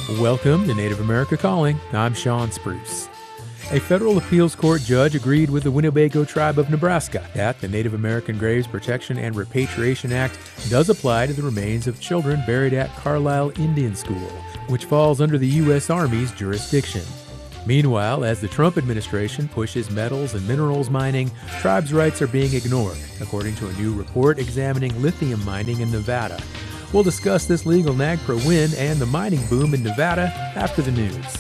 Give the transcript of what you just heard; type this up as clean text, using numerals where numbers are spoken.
Welcome to Native America Calling. I'm Sean Spruce. A federal appeals court judge agreed with the Winnebago tribe of Nebraska that the Native American Graves Protection and Repatriation Act does apply to the remains of children buried at Carlisle Indian School, which falls under the U.S. Army's jurisdiction. Meanwhile, as the Trump administration pushes metals and minerals mining, tribes' rights are being ignored, according to a new report examining lithium mining in Nevada. We'll discuss this legal NAGPRA win and the mining boom in Nevada after the news.